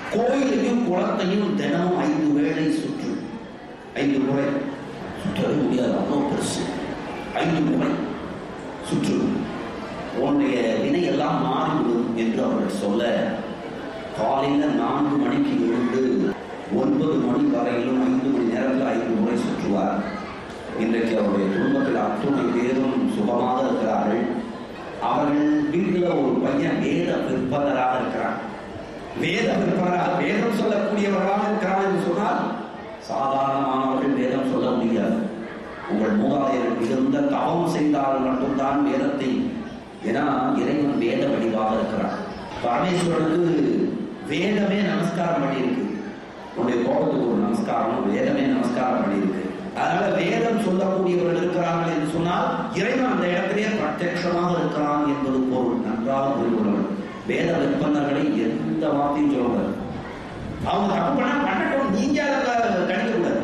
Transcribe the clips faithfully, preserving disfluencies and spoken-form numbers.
கோயிலையும் குளத்தையும் தினமும் ஐந்து வேளை சுற்று. ஐந்து முறை சுற்றவே முடியாது, அவ்வளோ பெருசு. ஐந்து முறை சுற்று, உன்னுடைய வினை எல்லாம் மாறிவிடும் என்று அவர்கள் சொல்ல, காலையில நான்கு மணிக்கு எழுந்து ஒன்பது மணி வரையிலும் ஐந்து மணி நேரத்தில் ஐந்து முறை சுற்றுவார். இன்றைக்கு அவருடைய குடும்பத்தில் அத்துணை பேரும் சுகமாக இருக்கிறார்கள். அவர்கள் வீட்டில் ஒரு பையன் வேத விற்பனராக இருக்கிறார். வேத விற்பனராக வேதம் சொல்லக்கூடியவர்களாக இருக்கிறார் என்று சொன்னால் சாதாரணமானவர்கள் வேதம் சொல்ல முடியாது. உங்கள் மூதாதையர்கள் இருந்த தவம் செய்தால் மட்டும்தான் வேதத்தை, ஏன்னா இறைவன் வேத வடிவாக இருக்கிறார். பரமேஸ்வரனுக்கு வேதமே நமஸ்காரம் பண்ணியிருக்கு. உன்னுடைய கோபத்துக்கு ஒரு நமஸ்காரம், வேதமே நமஸ்காரம் பண்ணியிருக்கு. அதனால வேதம் சொல்லக்கூடியவர்கள் இருக்கிறார்கள் என்று சொன்னால் இறைவன் அந்த இடத்திலே பிரத்யட்சமாக இருக்கிறான் என்பது பொருள். நன்றாக புரிந்துள்ளவர். வேத விற்பனர்களை எந்த வார்த்தையும் சொல்லுவார். அவங்க தப்பு பண்ணா பண்ணட்டும், நீங்க அதை கணிக்க கூடாது.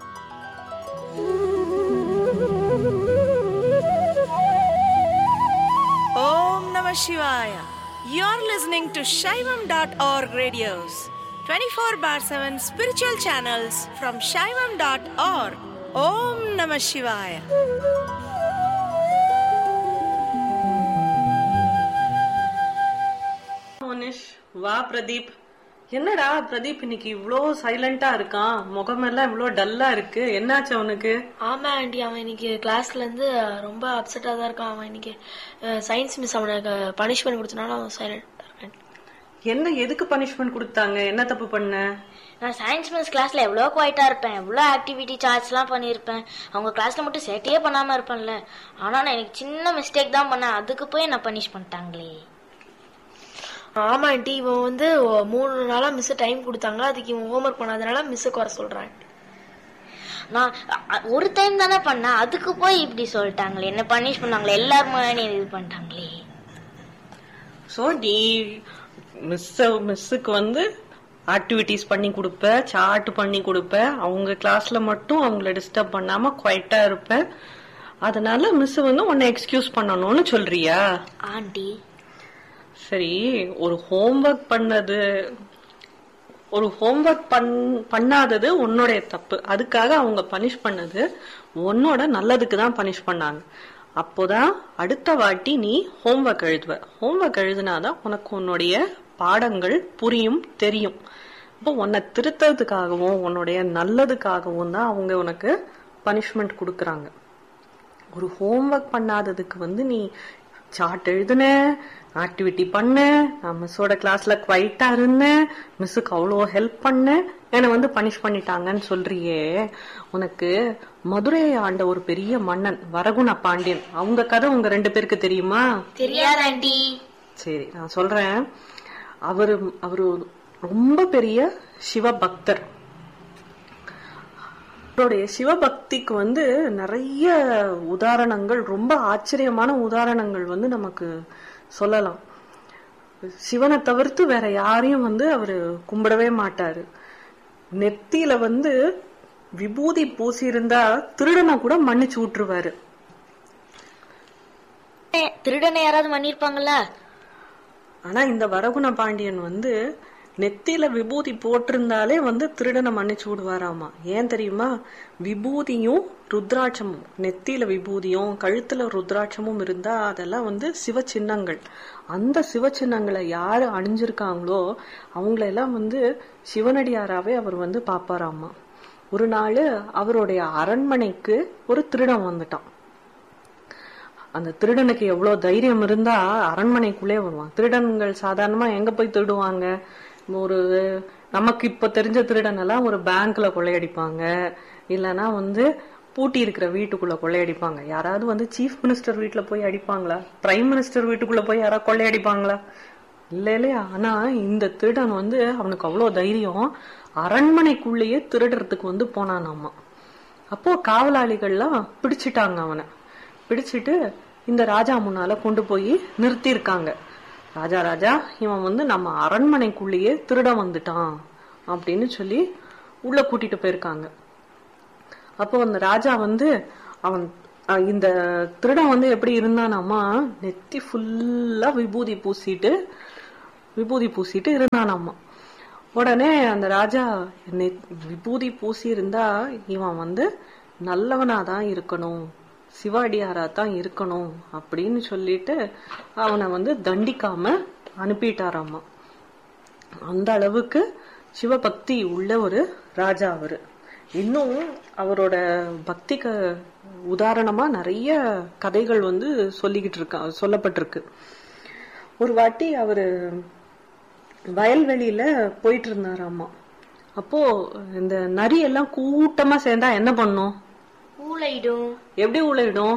Om Namah Shivaya. You're listening to Shaivam dot org radios, twenty-four bar seven spiritual channels from Shaivam dot org. Om Namah Shivaya. Monish, வா பிரதீப். என்னடா பிரதீப் இன்னைக்கு இவ்ளோ சைலண்டா இருக்கான்? முகமெல்லாம் இவ்ளோ டல்லா இருக்கு, என்னாச்சு அவனுக்கு? ஆமா ஆண்டி, அவன் இன்னைக்கு கிளாஸ்ல இருந்து ரொம்ப அப்செட்டா தான் இருக்கான். அவன் இன்னைக்கு சயின்ஸ் மிஸ் அவனுக்கு பனிஷ்மெண்ட் கொடுத்தனால அவன் சைலண்டா இருக்கான். என்ன, எதுக்கு பனிஷ்மெண்ட் கொடுத்தாங்க? என்ன தப்பு பண்ண? நான் சயின்ஸ் மிஸ் கிளாஸ்ல எவ்வளவு குவைட்டா இருப்பேன், எவ்வளவு ஆக்டிவிட்டி சார்ஜ் எல்லாம் பண்ணிருப்பேன். அவங்க கிளாஸ்ல மட்டும் சேட்டையே பண்ணாம இருப்பேன்ல. ஆனா நான் எனக்கு சின்ன மிஸ்டேக் தான் பண்ணேன், அதுக்கு போய் என்ன பனிஷ் பண்ணிட்டாங்களே. ஆமா ஆண்டி, இவன் வந்து மூணு நாளா மிஸ் டைம் கொடுத்தாங்க, அதுக்கு இவன் ஹோம்ஒர்க் பண்ணாதனால மிஸ் குறை சொல்றான். நான் ஒரு டைம் தானே பண்ணேன், அதுக்கு போய் இப்படி சொல்லிட்டாங்களே, என்ன பனிஷ் பண்ணாங்களே, எல்லாரும் இது பண்ணிட்டாங்களே. சோ நீ மிஸ் மிஸ்ஸுக்கு வந்து ஆக்டிவிட்டிஸ் பண்ணி கொடுப்ப, சார்ட் பண்ணி கொடுப்ப, அவங்க கிளாஸ்ல மட்டும் அவங்கள டிஸ்டர்ப் பண்ணாம குவைட்டா இருப்ப. அதனால மிஸ் வந்து உன்னை எக்ஸ்கியூஸ் பண்ணணும்னு சொல்றியா? ஆண்டி சரி, ஒரு ஹோம்ஒர்க் பண்ணது ஒரு ஹோம்ஒர்க் பண்ணாதது உன்னுடைய தப்பு. அதுக்காக அவங்க பனிஷ் பண்ணது உன்னோட நல்லதுக்கு தான் பனிஷ் பண்ணாங்க. அப்போதான் அடுத்த வாட்டி நீ ஹோம்ஒர்க் எழுதுவ. ஹோம்ஒர்க் எழுதினாதான் உனக்கு உன்னுடைய பாடங்கள் புரியும், தெரியும். இப்போ உன்னை திருத்தறதுக்காகவும் உன்னுடைய நல்லதுக்காகவும் தான் அவங்க உனக்கு பனிஷ்மெண்ட் கொடுக்கறாங்க. ஒரு ஹோம்ஒர்க் பண்ணாததுக்கு வந்து நீ சார்ட் எழுதுன, ஆக்டிவிட்டி பண்ண, நான் மிஸ்ஸோட கிளாஸ்ல குவைட்டா இருந்தேன், மிஸ்ஸுக்கு அவ்வளோ ஹெல்ப் பண்ண, என்னை வந்து பனிஷ் பண்ணிட்டாங்கன்னு சொல்றியே. உனக்கு மதுரையை ஆண்ட ஒரு பெரிய மன்னன் வரகுண பாண்டியன், அவங்க கதை உங்க ரெண்டு பேருக்கு தெரியுமா? தெரியாது ஆண்டி. சரி, நான் சொல்றேன். அவரு அவரு ரொம்ப பெரிய சிவபக்தர். அவருடைய சிவபக்திக்கு வந்து நிறைய உதாரணங்கள், ரொம்ப ஆச்சரியமான உதாரணங்கள் வந்து நமக்கு சொல்லலாம். சிவனை தவிர்த்து வேற யாரையும் வந்து அவரு கும்பிடவே மாட்டாரு. நெத்தியில வந்து விபூதி பூசி இருந்தா திருடனை கூட மன்னிச்சு விட்டுருவாரு. திருடனை யாராவது மன்னிருப்பாங்களா? ஆனா இந்த வரகுண பாண்டியன் வந்து நெத்தியில விபூதி போட்டிருந்தாலே வந்து திருடனை மன்னிச்சு விடுவாராமா. ஏன் தெரியுமா? விபூதியும் ருத்ராட்சமும், நெத்தியில விபூதியும் கழுத்துல ருத்ராட்சமும் இருந்தா அதெல்லாம் வந்து சிவ சின்னங்கள். அந்த சிவ சின்னங்களை யாரு அணிஞ்சிருக்காங்களோ அவங்களெல்லாம் வந்து சிவனடியாராவே அவர் வந்து பாப்பாராமா. ஒரு நாள் அவருடைய அரண்மனைக்கு ஒரு திருடன் வந்துட்டான். அந்த திருடனுக்கு எவ்வளவு தைரியம் இருந்தா அரண்மனைக்குள்ளே வருவான். திருடன்கள் சாதாரணமா எங்க போய் திருடுவாங்க? ஒரு நமக்கு இப்ப தெரிஞ்ச திருடன் எல்லாம் ஒரு பேங்க்ல கொள்ளையடிப்பாங்க, இல்லனா வந்து பூட்டி இருக்கிற வீட்டுக்குள்ள கொள்ளையடிப்பாங்க. யாராவது வந்து சீஃப் மினிஸ்டர் வீட்டுல போய் அடிப்பாங்களா? பிரைம் மினிஸ்டர் வீட்டுக்குள்ள போய் யாராவது கொள்ளையடிப்பாங்களா? இல்ல இல்லையா? ஆனா இந்த திருடன் வந்து அவனுக்கு அவ்வளவு தைரியம், அரண்மனைக்குள்ளேயே திருடுறதுக்கு வந்து போனானாமா. அப்போ காவலாளிகள்லாம் பிடிச்சிட்டாங்க. அவனை பிடிச்சிட்டு இந்த ராஜா முன்னால கொண்டு போய் நிறுத்தி இருக்காங்க. ராஜா ராஜா இவன் வந்து நம்ம அரண்மனைக்குள்ளேயே திருட வந்துட்டான் அப்படின்னு சொல்லி உள்ள கூட்டிட்டு போயிருக்காங்க. அப்போ அந்த ராஜா வந்து அவன் இந்த திருடன் வந்து எப்படி இருந்தானாமா, நெத்தி ஃபுல்லா விபூதி பூசிட்டு விபூதி பூசிட்டு இருந்தானாமா. உடனே அந்த ராஜா விபூதி பூசி இருந்தா இவன் வந்து நல்லவனாதான் இருக்கணும், சிவாடியாரா தான் இருக்கணும் அப்படின்னு சொல்லிட்டு அவனை வந்து தண்டிக்காம அனுப்பிட்டாராமா. அந்த அளவுக்கு சிவபக்தி உள்ள ஒரு ராஜா அவரு. இன்னும் அவரோட பக்திக்கு உதாரணமா நிறைய கதைகள் வந்து சொல்லிக்கிட்டு இருக்கா சொல்லப்பட்டிருக்கு. ஒரு வாட்டி அவரு வயல்வெளியில போயிட்டு இருந்தாராமா. அப்போ இந்த நரி எல்லாம் கூட்டமா சேர்ந்தா என்ன பண்ணும்? ஊளையிடும். எப்படி ஊளையிடும்?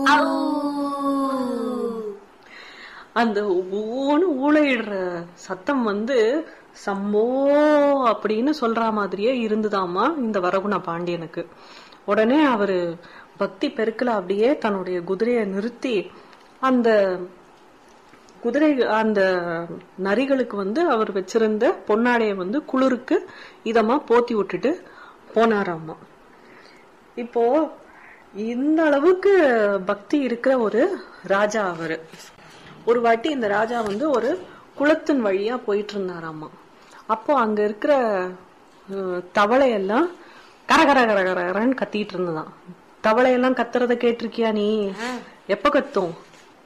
அந்த ஒவ்வொன்னு ஊளையிடுற சத்தம் வந்து சம்போ அப்படின்னு சொல்ற மாதிரியே இருந்துதாமா இந்த வரகுண பாண்டியனுக்கு. உடனே அவரு பக்தி பெருக்கல அப்படியே தன்னுடைய குதிரையை நிறுத்தி அந்த குதிரை அந்த நரிகளுக்கு வந்து அவர் வச்சிருந்த பொன்னாடைய வந்து குளிருக்கு இதமா போத்தி விட்டுட்டு போனாராமா. இப்போ இந்த அளவுக்கு பக்தி இருக்கிற ஒரு ராஜா அவரு. ஒரு வாட்டி இந்த ராஜா வந்து ஒரு குளத்தின் வழியா போயிட்டு இருந்தாராமா. அப்போ அங்க இருக்கிற தவளையெல்லாம் கரகர கரகரன்னு கத்திட்டு இருந்ததான். தவளையெல்லாம் கத்துறத கேட்டிருக்கியா நீ? எப்ப கத்தும்?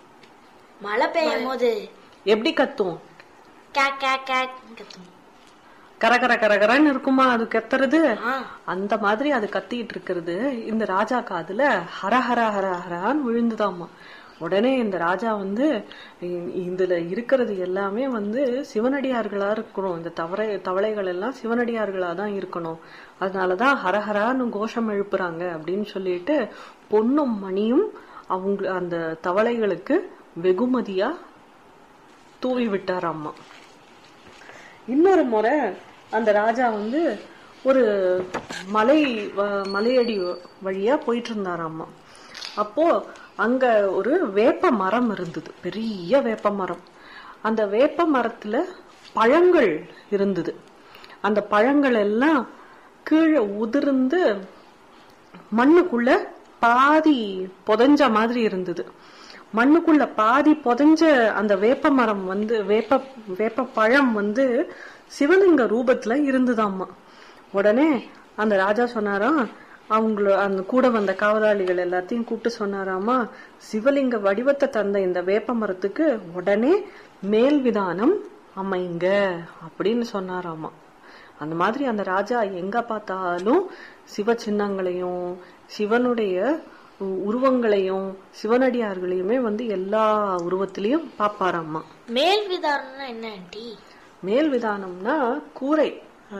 மழை பெய்யும் போது. எப்படி கத்தும்? கத்தும். கரகர கரகரன்னு இருக்குமா அது கத்துறது? அந்த மாதிரி அது கத்திட்டு இருக்கிறது இந்த ராஜா காதுல ஹர ஹர ஹர ஹரான்னு விழுந்துதாமா. உடனே இந்த ராஜா வந்து இதுல இருக்கிறது எல்லாமே வந்து சிவனடியார்களா இருக்கணும், இந்த தவறை தவளைகள் எல்லாம் சிவனடியார்களா தான் இருக்கணும், அதனாலதான் ஹரஹரான்னு கோஷம் எழுப்புறாங்க அப்படின்னு சொல்லிட்டு பொன்னும் மணியும் அவங்க அந்த தவளைகளுக்கு வெகுமதியா தூவி விட்டாராம்மா. இன்னொரு முறை அந்த ராஜா வந்து ஒரு மலை மலையடி வழியா போயிட்டு இருந்தாராம்மா. அப்போ அங்க ஒரு வேப்ப மரம் இருந்தது, பெரிய வேப்ப மரம். அந்த வேப்ப மரத்துல பழங்கள் இருந்தது. அந்த பழங்கள் எல்லாம் கீழே உதிர்ந்து மண்ணுக்குள்ள பாதி புதஞ்ச மாதிரி இருந்தது. மண்ணுக்குள்ள பாதி புதஞ்ச அந்த வேப்ப மரம் வந்து வேப்ப வேப்ப பழம் வந்து சிவலிங்க ரூபத்துல இருந்துதாம்மா. உடனே அந்த ராஜா சொன்னாராம், அவங்கள அந்த கூட வந்த காவலாளிகள் எல்லாத்தையும் கூப்பிட்டு சொன்னாராமா, சிவலிங்க வடிவத்தை தந்த இந்த வேப்ப மரத்துக்கு உடனே மேல் விதானம் அமைங்க அப்படின்னு சொன்னாராமா. அந்த மாதிரி அந்த ராஜா எங்க பார்த்தாலும் சிவ சின்னங்களையும் சிவனுடைய உருவங்களையும் சிவனடியார்களையுமே வந்து எல்லா உருவத்திலையும் பாப்பாராமா. மேல் விதானம்னா என்ன ஆண்டி? மேல் விதானம்னா கூரை,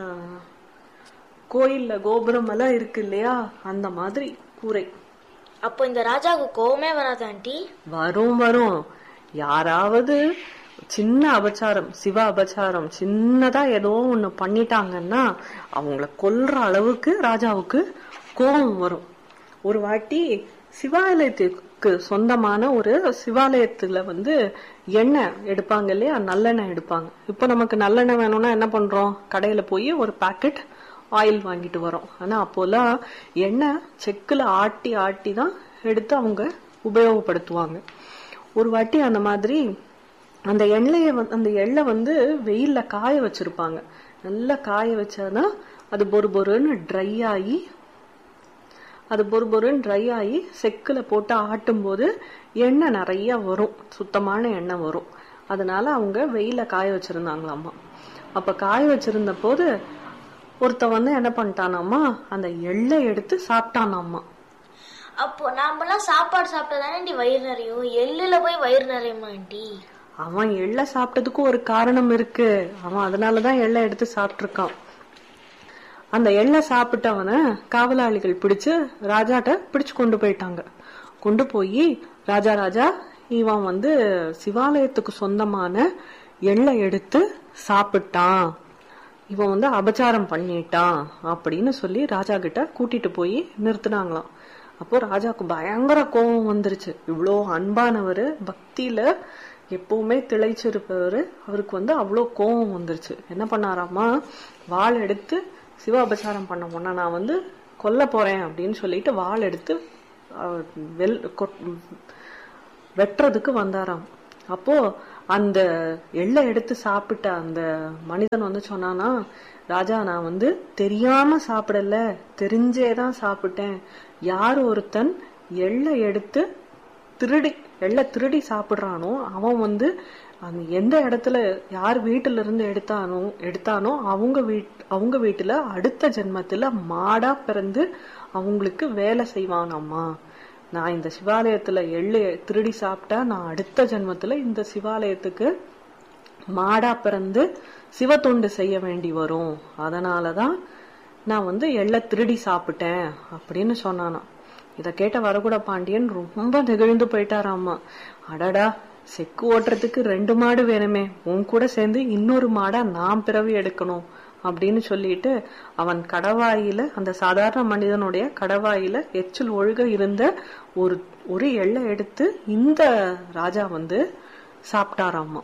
கோயில்ல கோபுரம் எல்லாம் இருக்கு இல்லையா, அந்த மாதிரி கூரை. அப்போ இந்த ராஜாவுக்கு கோவமே வராது ஆண்டி? வரும் வரும். யாராவது சின்ன அபச்சாரம், சிவ அபச்சாரம் சின்னதா ஏதோ ஒண்ணு பண்ணிட்டாங்கன்னா அவங்கள கொல்ற அளவுக்கு ராஜாவுக்கு கோபம் வரும். ஒரு வாட்டி சிவாலயத்துக்கு சொந்தமான ஒரு சிவாலயத்துல வந்து எண்ணெய் எடுப்பாங்க இல்லையா, நல்லெண்ணெய் எடுப்பாங்க. இப்ப நமக்கு நல்லெண்ணெய் வேணும்னா என்ன பண்றோம், கடையில போய் ஒரு பாக்கெட் ஆயில் வாங்கிட்டு வரோம். ஆனா அப்போலாம் எண்ணெய் செக்குல ஆட்டி ஆட்டி தான் எடுத்து அவங்க உபயோகப்படுத்துவாங்க. ஒரு வாட்டி அந்த மாதிரி அந்த எண்ணெய அந்த எண்ணெய் வந்து வெயில்ல காய வச்சிருப்பாங்க. நல்லா காய வச்சாதான் அது பொறு பொறுன்னு ட்ரை ஆகி அது பொறு பொறுன்னு ட்ரை ஆகி செக்குல போட்டு ஆட்டும் போது எண்ணெய் நிறைய வரும், சுத்தமான எண்ணெய் வரும். அதனால அவங்க வெயில காய வச்சிருந்தாங்களாமா. அப்ப காய வச்சிருந்த போது ஒருத்த வந்து என்ன பண்ணிட்டானாமா, அந்த எள்ளை எடுத்து சாப்பிட்டானாமா. அப்போ நாமெல்லாம் சாப்பாடு சாப்பிட்டதானே வயிறு நிறையும், எள்ளுல போய் வயிறு நிறையுமா ஆண்டி? அவன் எள்ளை சாப்பிட்டதுக்கு ஒரு காரணம் இருக்கு. அவன் அதனாலதான் எள்ளை எடுத்து சாப்பிட்டுருக்கான். அந்த எள்ளை சாப்பிட்டவன காவலாளிகள் பிடிச்சு ராஜாட்ட பிடிச்சு கொண்டு போயிட்டாங்க. கொண்டு போய் ராஜா ராஜா இவன் வந்து சிவாலயத்துக்கு சொந்தமான எள்ளை எடுத்து சாப்பிட்டான், இவன் வந்து அபச்சாரம் பண்ணிட்டான் அப்படின்னு சொல்லி ராஜா கிட்ட கூட்டிட்டு போய் நிறுத்தினாங்களாம். அப்போ ராஜாவுக்கு பயங்கர கோபம் வந்துருச்சு. இவ்வளோ அன்பானவரு, பக்தியில எப்பவுமே திளைச்சிருப்பவரு, அவருக்கு வந்து அவ்வளோ கோபம் வந்துருச்சு. என்ன பண்ணாராமா, வாள் எடுத்து சிவ அபச்சாரம் பண்ண முன்னா நான் வந்து கொல்ல போறேன் அப்படின்னு சொல்லிட்டு வாள் எடுத்து வெல் வெட்டுறதுக்கு வந்தாராம். அப்போ அந்த எள்ளை எடுத்து சாப்பிட்ட அந்த மனிதன் வந்து சொன்னானா, ராஜா நான் வந்து தெரியாம சாப்பிடல, தெரிஞ்சேதான் சாப்பிட்டேன். யார் ஒருத்தன் எள்ளை எடுத்து திருடி எள்ளை திருடி சாப்பிடுறானோ அவன் வந்து அந்த எந்த இடத்துல யார் வீட்டுல இருந்து எடுத்தானோ எடுத்தானோ அவங்க வீட் அவங்க வீட்டுல அடுத்த ஜென்மத்துல மாடா பிறந்து அவங்களுக்கு வேலை செய்வானாமா. நான் இந்த சிவாலயத்துல எள்ளு திருடி சாப்பிட்டா நான் அடுத்த ஜென்மத்துல இந்த சிவாலயத்துக்கு மாடா பிறந்து சிவத்தொண்டு செய்ய வேண்டி வரும். அதனாலதான் நான் வந்து எள்ளை திருடி சாப்பிட்டேன் அப்படின்னு சொன்னானா. இத கேட்ட வரகுட பாண்டியன் ரொம்ப நெகிழ்ந்து போயிட்டாராமா. அடடா, செக்கு ஓட்டுறதுக்கு ரெண்டு மாடு வேணுமே, உன் கூட சேர்ந்து இன்னொரு மாடா நான் பிறவி எடுக்கணும் அப்படின்னு சொல்லிட்டு அவன் கடவாயில, அந்த சாதாரண மனிதனுடைய கடவாயில எச்சில் ஒழுக இருந்த ஒரு ஒரு எள்ளை எடுத்து இந்த ராஜா வந்து சாப்பிட்டாராமா.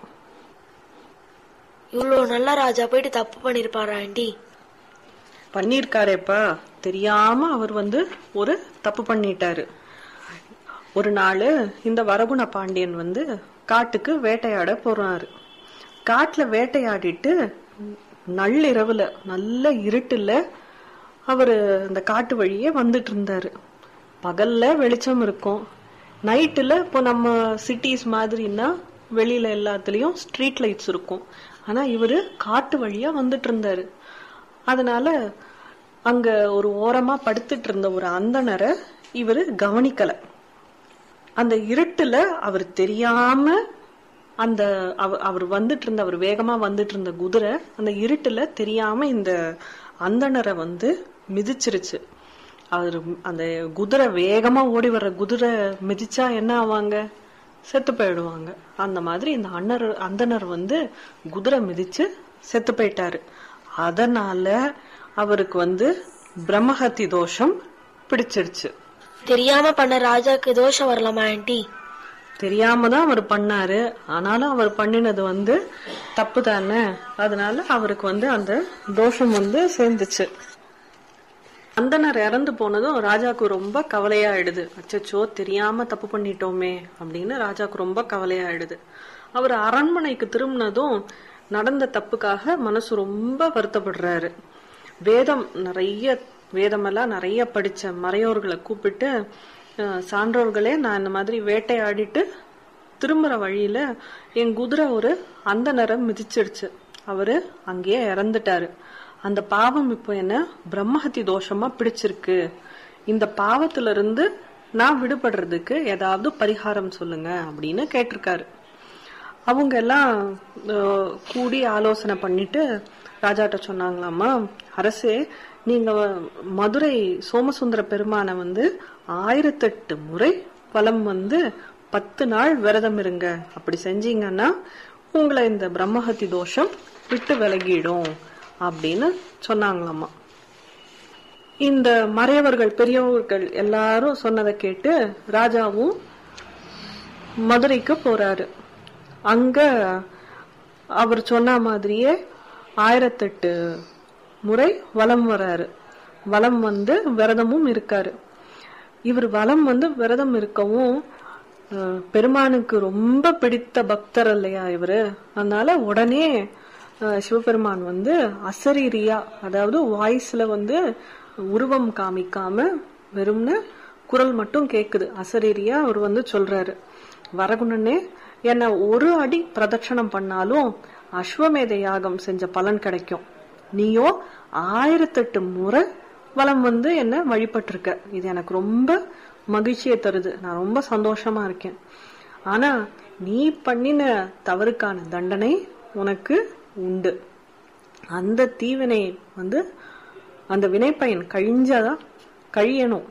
இவ்வளவு நல்ல ராஜா போயிட்டு தப்பு பண்ணிருப்பாரா ஆண்டி? பண்ணிருக்காரேப்பா, தெரியாம அவர் வந்து ஒரு தப்பு பண்ணிட்டாரு. ஒரு நாள் இந்த வரகுண பாண்டியன் வந்து காட்டுக்கு வேட்டையாட போறாரு. காட்டுல வேட்டையாடிட்டு நள்ளிரவுல நல்ல இருட்டுல அவரு அந்த காட்டு வழியே வந்துட்டு இருந்தாரு. பகல்ல வெளிச்சம் இருக்கும், நைட்டுல இப்போ நம்ம சிட்டிஸ் மாதிரின்னா வெளியில எல்லாத்துலயும் ஸ்ட்ரீட் லைட்ஸ் இருக்கும். ஆனா இவரு காட்டு வழியா வந்துட்டு இருந்தாரு. அதனால அங்க ஒரு ஓரமா படுத்துட்டு இருந்த ஒரு அந்தணரை இவரு கவனிக்கல. அந்த இருட்டுல அவர் தெரியாம அந்த அவர் வந்துட்டு இருந்த அவர் வேகமா வந்துட்டு இருந்த குதிரை அந்த இருட்டுல தெரியாம இந்த அந்தணரை வந்து மிதிச்சிருச்சு. அவர் அந்த குதிரை வேகமா ஓடி வர்ற குதிரை மிதிச்சா என்ன ஆவாங்க? செத்து போயிடுவாங்க. அந்த மாதிரி இந்த அண்ணர் அந்தணர் வந்து குதிரை மிதிச்சு செத்து போயிட்டாரு. அதனால அவருக்கு வந்து பிரம்மஹத்தி தோஷம் பிடிச்சிருச்சு. தெரியாம பண்ண ராஜாக்கு தோஷம் வரலாமா ஆண்டி? தெரியாம தான் அவர் பண்ணாரு, ஆனாலும் அவர் பண்ணினது வந்து தப்பு தானே. அதனால அவருக்கு வந்து அந்த தோஷம் வந்து சேர்ந்துச்சு. அந்தனர் இறந்து போனதும் ராஜாக்கு ரொம்ப கவலையாயிடுது. அச்சச்சோ, தெரியாம தப்பு பண்ணிட்டோமே அப்படின்னு ராஜாக்கு ரொம்ப கவலையாயிடுது. அவர் அரண்மனைக்கு திரும்பினதும் நடந்த தப்புக்காக மனசு ரொம்ப வருத்தப்படுறாரு. வேதம் நிறைய வேதமெல்லாம் நிறைய படிச்ச மறையோர்களை கூப்பிட்டு, சான்றோர்களே, நான் இந்த மாதிரி வேட்டையாடிட்டு திரும்புற வழியில என் குதிரை ஒரு அந்தணரை மிதிச்சிடுச்சு, அவரு அங்கேயே இறந்துட்டாரு. அந்த பாவம் இப்போ என்ன பிரம்மஹத்தி தோஷமா பிடிச்சிருக்கு. இந்த பாவத்துல இருந்து நான் விடுபடுறதுக்கு ஏதாவது பரிகாரம் சொல்லுங்க அப்படின்னு கேட்டிருக்காரு. அவங்க எல்லாம் கூடி ஆலோசனை பண்ணிட்டு ராஜாட்ட சொன்னாங்களாமா, அரசே, நீங்க மதுரை சோமசுந்தர பெருமானை வந்து ஆயிரத்தெட்டு முறை வலம் வந்து பத்து நாள் விரதம் இருங்க. அப்படி செஞ்சீங்கன்னா உங்களை இந்த பிரம்மஹத்தி தோஷம் விட்டு விலகிடும் அப்படின்னு சொன்னாங்களாமா. இந்த மறையவர்கள் பெரியவர்கள் எல்லாரும் சொன்னதை கேட்டு ராஜாவும் மதுரைக்கு போறாரு. அங்க அவர் சொன்ன மாதிரியே ஆயிரத்தெட்டு முறை வலம் வராரு. வலம் வந்து விரதமும் இருக்காரு. இவர் வலம் வந்து விரதம் இருக்கவும் பெருமானுக்கு ரொம்ப பிடித்த பக்தர் இல்லையா இவரு. அதனால உடனே சிவபெருமான் வந்து அசரீரியா, அதாவது வாய்ஸ்ல வந்து உருவம் காமிக்காம வெறும்னு குரல் மட்டும் கேக்குது. அசரீரியா அவர் வந்து சொல்றாரு, வரகுணனே, என்ன ஒரு அடி பிரதட்சணம் பண்ணாலும் அஸ்வமேத யாகம் செஞ்ச பலன் கிடைக்கும். நீயோ ஆயிரத்தெட்டு முறை வலம் வந்து என்ன வழிபட்டிருக்க. இது எனக்கு ரொம்ப மகிழ்ச்சியை தருது, நான் ரொம்ப சந்தோஷமா இருக்கேன். ஆனா நீ பண்ணின தவறுக்கான தண்டனை உனக்கு உண்டு. அந்த தீவினை வந்து அந்த வினைப்பயன் கழிஞ்சாதான் கழியணும்.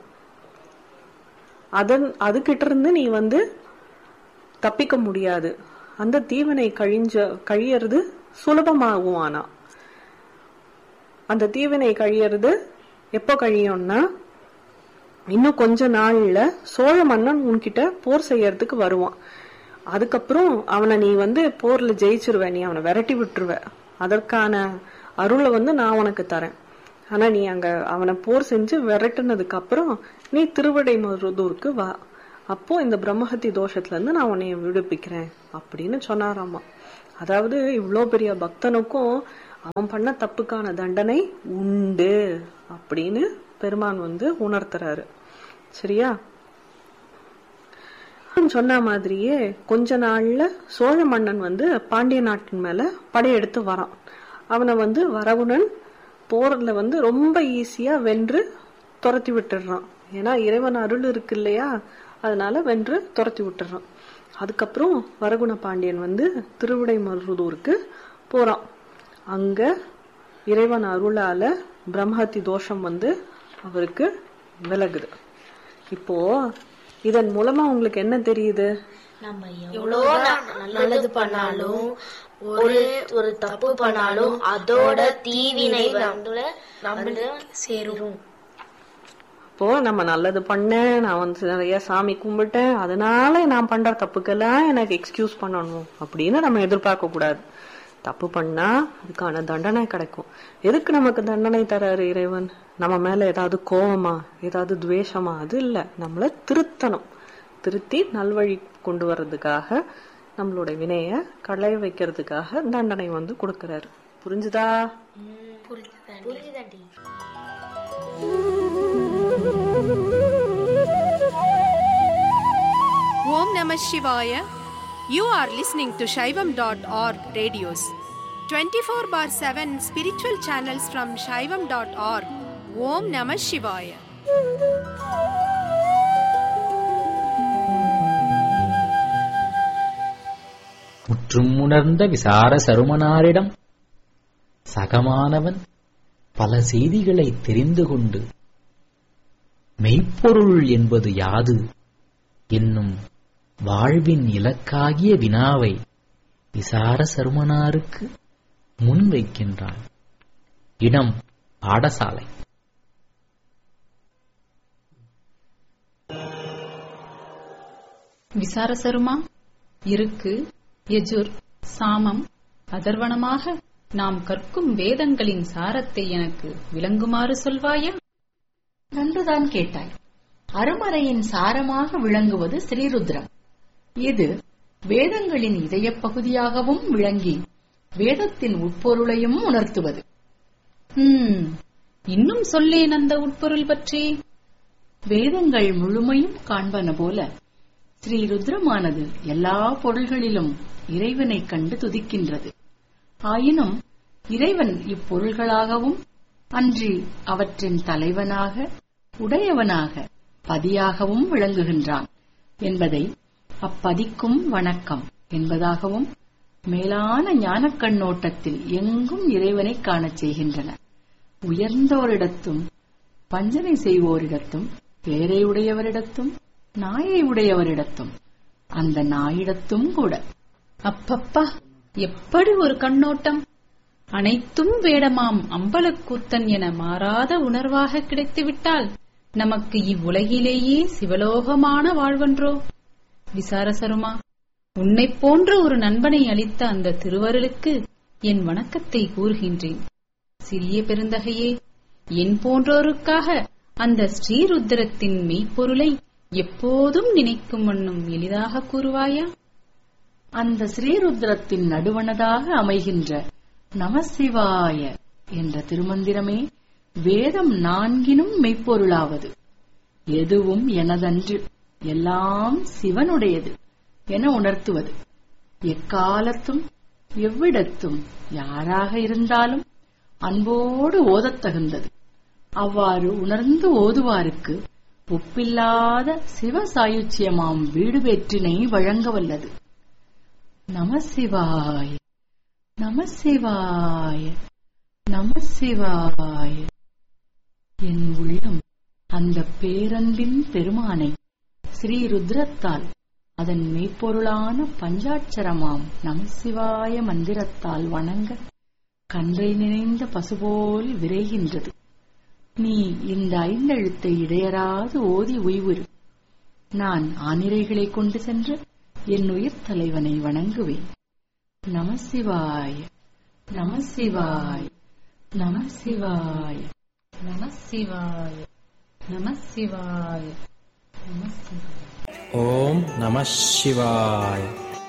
அதன் அதுகிட்ட இருந்து நீ வந்து தப்பிக்க முடியாது. அந்த தீவினை கழிஞ்ச கழியறது சுலபமாகும். ஆனா அந்த தீவினை கழியறது எப்போ கழியும்னா, இன்னும் கொஞ்ச நாள்ல சோழ மன்னன் உன்கிட்ட போர் செய்யறதுக்கு வருவான். அதுக்கப்புறம் அவனை நீ வந்து போர்ல ஜெயிச்சிருவ, நீ அவனை விரட்டி விட்டுருவ. அதற்கான அருளை வந்து நான் உனக்கு தரேன். ஆனா நீ அங்க அவனை போர் செஞ்சு விரட்டுனதுக்கு அப்புறம் நீ திருவிடைமருதூருக்கு வா. அப்போ இந்த பிரம்மஹத்தி தோஷத்துல இருந்து நான் உன்னைய விடுவிக்கிறேன் அப்படின்னு சொன்னாராமா. அதாவது இவ்வளோ பெரிய பக்தனுக்கும் அவன் பண்ண தப்புக்கான தண்டனை உண்டு அப்படின்னு பெருமான் வந்து உணர்த்துறாரு. சரியா? சொன்ன மாதிரியே கொஞ்ச நாள்ல சோழ மன்னன் வந்து பாண்டிய நாட்டின் மேல படையெடுத்து வரான். அவனை வந்து வரகுணன் போறதுல வந்து ரொம்ப ஈஸியா வென்று துரத்தி விட்டுடுறான். ஏன்னா இறைவன் அருள் இருக்கு இல்லையா, அதனால வென்று துரத்தி விட்டுறான். அதுக்கப்புறம் வரகுண பாண்டியன் வந்து திருவிடைமருதூருக்கு போறான். அங்க இறைவன் அருளால பிரம்மஹத்தி தோஷம் வந்து அவருக்கு விலகுது. இப்போ இதன் மூலமா உங்களுக்கு என்ன தெரியுது? நம்ம எவ்வளவு நல்லது பண்ணாலும் ஒரு ஒரு தப்பு பண்ணாலும் அதோட தீவினை வந்து நம்ம சேரும். இப்போ நம்ம நல்லது பண்ணேன், நான் வந்து நிறைய சாமி கும்பிட்டேன், அதனால நான் பண்ற தப்புக்கெல்லாம் எனக்கு எக்ஸ்கியூஸ் பண்ணணும் அப்படின்னு நம்ம எதிர்பார்க்க கூடாது. தப்பு பண்ணா அதுக்கான தண்டனை கிடைக்கும். எதுக்கு நமக்கு தண்டனை தராரு இறைவன்? நம்ம மேல ஏதாவது கோபமா, ஏதாவது துவேஷமா? அது இல்ல, நம்மள திருத்தணும். திருத்தி நல்வழி கொண்டு வர்றதுக்காக, நம்மளோட வினைய களைய வைக்கிறதுக்காக தண்டனை வந்து கொடுக்கறாரு. புரிஞ்சுதா? புரியுதாண்டி. Om Namah Shivaya. You are listening to Shaivam dot org radios. twenty-four bar seven spiritual channels from Shaivam dot org. Om Namah Shivaya. முற்றும் உணர்ந்த விசார சருமனாரிடம் சகமானவன் பல செய்திகளை தெரிந்து கொண்டு மெய்ப்பொருள் என்பது யாது என்னும் வாழ்வின் இலக்காகிய வினாவை விசார சருமனாருக்கு முன்வைக்கின்றான். இடம் பாடசாலை. விசாரசருமா, இருக்கு, யஜுர், சாமம், அதர்வணமாக நாம் கற்கும் வேதங்களின் சாரத்தை எனக்கு விளங்குமாறு சொல்வாயா? நன்றுதான் கேட்டாய். அருமறையின் சாரமாக விளங்குவது ஸ்ரீருத்ரம். இது வேதங்களின் இதயப் பகுதியாகவும் விளங்கி வேதத்தின் உட்பொருளையும் உணர்த்துவது. ஹம் இன்னும் சொல்லேன் அந்த உட்பொருள் பற்றி. வேதங்கள் முழுமையும் காண்பன போல ஸ்ரீருத்ரமானது எல்லா பொருள்களிலும் இறைவனை கண்டு துதிக்கின்றது. ஆயினும் இறைவன் இப்பொருள்களாகவும் அன்றி அவற்றின் தலைவனாக, உடையவனாக, பதியாகவும் விளங்குகின்றான் என்பதை அப்பதிக்கும் வணக்கம் என்பதாகவும் மேலான ஞானக் கண்ணோட்டத்தில் எங்கும் இறைவனை காணச் செய்கின்றன. உயர்ந்தோரிடத்தும் வஞ்சனை செய்வோரிடத்தும், பேரை உடையவரிடத்தும், நாயை உடையவரிடத்தும், அந்த நாயிடத்தும் கூட. அப்பப்பா, எப்படி ஒரு கண்ணோட்டம்! அனைத்தும் வேடமாம் அம்பலக்கூத்தன் என மாறாத உணர்வாக கிடைத்துவிட்டால் நமக்கு இவ்வுலகிலேயே சிவலோகமான வாழ்வன்றோ? விசாரசருமா, உன்னைப் போன்ற ஒரு நண்பனை அளித்த அந்த திருவருளுக்கு என் வணக்கத்தை கூறுகின்றேன். சிறிய பெருந்தகையே, என் போன்றோருக்காக அந்த ஸ்ரீருத்திரத்தின் மெய்ப்பொருளை எப்போதும் நினைக்கும் வண்ணம் எளிதாக கூறுவாயா? அந்த ஸ்ரீருத்ரத்தின் நடுவனதாக அமைகின்ற நமசிவாய என்ற திருமந்திரமே வேதம் நான்கினும் மெய்ப்பொருளாவது. எதுவும் எனதன்று, எல்லாம் சிவனுடையது என உணர்த்துவது. எக்காலத்தும் எவ்விடத்தும் யாராக இருந்தாலும் அன்போடு ஓதத் தகுந்தது. அவ்வாறு உணர்ந்து ஓதுவாருக்கு ஒப்பில்லாத சிவ சாயுச்சியமாம் வீடு பெற்றினை வழங்க வல்லது. நமசிவாய, நமசிவாய, நமசிவாய. என் உள்ளம் அந்த பேரன்பின் பெருமானை ஸ்ரீருத்ரத்தால், அதன் மெய்ப்பொருளான பஞ்சாட்சரமாம் நமசிவாய மந்திரத்தால் வணங்க கன்றை நினைந்த பசுபோல் விரைகின்றது. நீ இந்த ஐந்தெழுத்தை இடையராது ஓதி உய்வுறு. நான் ஆனிரைகளை கொண்டு சென்று என் உயிர் தலைவனை வணங்குவேன். நமசிவாய, நமசிவாய, நமசிவாய, நமசிவாய, நமசிவாய, Om Namah Shivaya.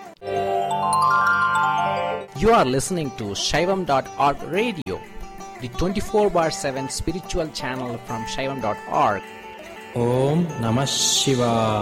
You are listening to Shaivam dot org radio, the twenty-four bar seven spiritual channel from Shaivam dot org. Om Namah Shivaya.